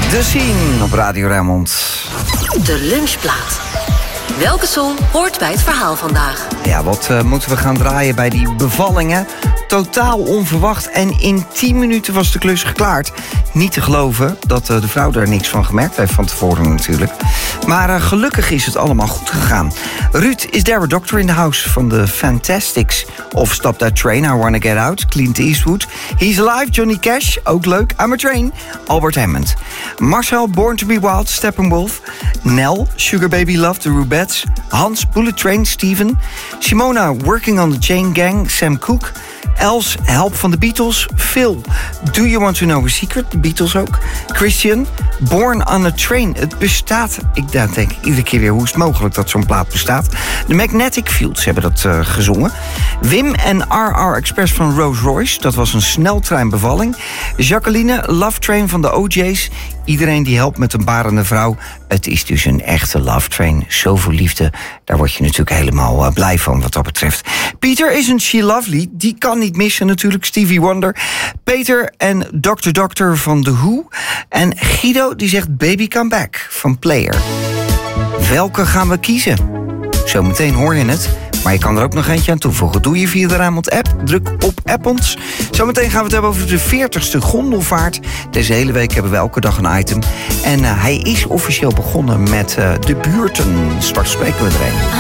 De Scene op Radio Rijnmond. De lunchplaat. Welke song hoort bij het verhaal vandaag? Ja, wat moeten we gaan draaien bij die bevallingen? Totaal onverwacht en in 10 minuten was de klus geklaard. Niet te geloven dat de vrouw er niks van gemerkt heeft van tevoren natuurlijk. Maar gelukkig is het allemaal goed gegaan. Ruud is there a doctor in the house van de Fantastics. Of Stop That Train, I Wanna Get Out, Clint Eastwood. He's Alive, Johnny Cash, ook leuk. I'm a Train, Albert Hammond. Marcel, Born to be Wild, Steppenwolf. Nel, Sugar Baby Love, The Rubettes. Hans, Bullet Train, Steven. Simona, Working on the Chain Gang, Sam Cooke. Els, Help van de Beatles. Phil, Do You Want to Know a Secret? De Beatles ook. Christian, Born on a Train. Het bestaat. Ik denk iedere keer weer, hoe is het mogelijk dat zo'n plaat bestaat? De Magnetic Fields hebben dat gezongen. Wim en RR Express van Rolls Royce. Dat was een sneltreinbevalling. Jacqueline, Love Train van de OJ's. Iedereen die helpt met een barende vrouw. Het is dus een echte love train. Zoveel liefde. Daar word je natuurlijk helemaal blij van wat dat betreft. Peter, Isn't She Lovely? Die kan niet missen natuurlijk. Stevie Wonder. Peter en Dr. van The Who. En Guido die zegt Baby Come Back van Player. Welke gaan we kiezen? Zometeen hoor je het. Maar je kan er ook nog eentje aan toevoegen. Doe je via de Rijnmond app. Druk op app ons. Zometeen gaan we het hebben over de 40ste gondelvaart. Deze hele week hebben we elke dag een item. En hij is officieel begonnen met de buurten. Straks spreken we er een.